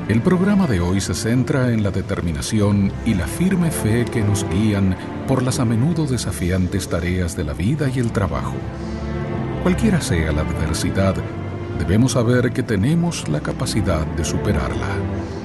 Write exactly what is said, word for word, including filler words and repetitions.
El programa de hoy se centra en la determinación y la firme fe que nos guían por las a menudo desafiantes tareas de la vida y el trabajo. Cualquiera sea la adversidad, debemos saber que tenemos la capacidad de superarla.